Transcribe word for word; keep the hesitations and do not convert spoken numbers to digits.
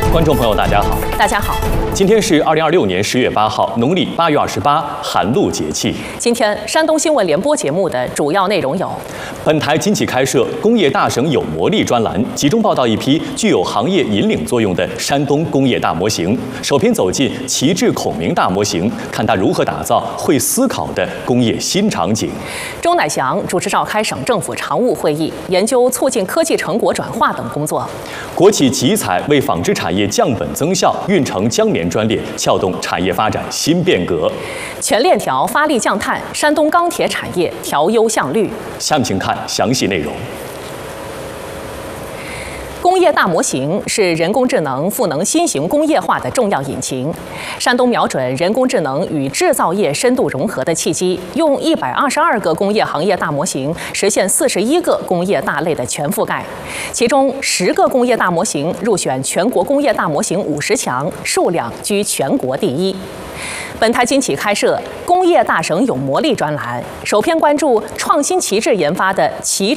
观众朋友，大家好， 大家好。 今天是二零二六年十月八号，农历八月二十八，寒露节气。 今天山东新闻联播节目的主要内容有： 本台今起开设“工业大省有魔力”专栏，集中报道一批具有行业引领作用的山东工业大模型。首篇走进旗帜孔明大模型，看他如何打造会思考的工业新场景。 周乃祥主持召开省政府常务会议，研究促进科技成果转化等工作。 国企集采为纺织产业降本增效，运成江棉专列，撬动产业发展新变革。 全链条发力降碳，山东钢铁产业调优向绿。 下面请看详细内容。 工业大模型是人工智能赋能新型工业化的重要引擎。山东瞄准人工智能与制造业深度融合的契机，用一百二十二个工业行业大模型实现四十一个工业大类的全覆盖，其中十个工业大模型入选全国工业大模型五十强，数量居全国第一。本台今起开设“工业大省有魔力”专栏，首篇关注创新旗帜研发的旗